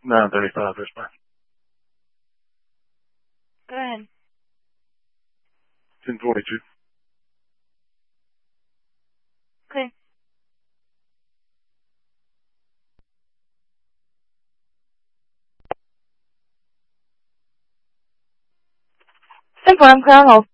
No, 35 is fine. Go ahead. 1022. Okay. Simple, I'm clear on hold.